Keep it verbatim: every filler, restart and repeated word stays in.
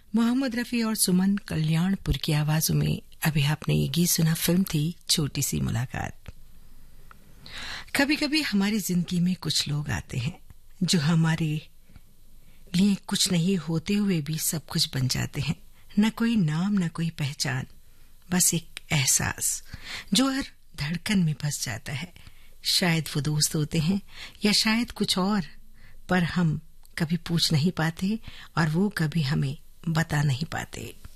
मोहम्मद रफी और सुमन कल्याणपुर की आवाजों में अभी आपने ये गीत सुना। फिल्म थी छोटी सी मुलाकात। कभी कभी हमारी जिंदगी में कुछ लोग आते हैं जो हमारे लिए कुछ नहीं होते हुए भी सब कुछ बन जाते हैं। न कोई नाम, न कोई पहचान, बस एक एहसास जो हर धड़कन में बस जाता है। शायद वो दोस्त होते हैं या शायद कुछ और, पर हम कभी पूछ नहीं पाते और वो कभी हमें बता नहीं पाते।